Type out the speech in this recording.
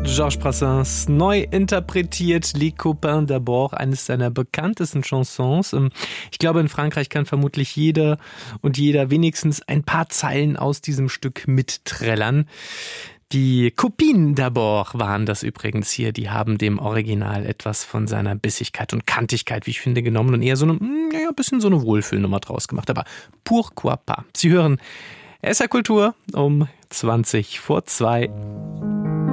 Georges Brassens neu interpretiert, Les Copains d'abord, eines seiner bekanntesten Chansons. Ich glaube, in Frankreich kann vermutlich jeder und jeder wenigstens ein paar Zeilen aus diesem Stück mitträllern. Die Copines d'abord waren das übrigens hier. Die haben dem Original etwas von seiner Bissigkeit und Kantigkeit, wie ich finde, genommen und eher so eine, bisschen so eine Wohlfühlnummer draus gemacht. Aber pourquoi pas? Sie hören SR Kultur um 2:20.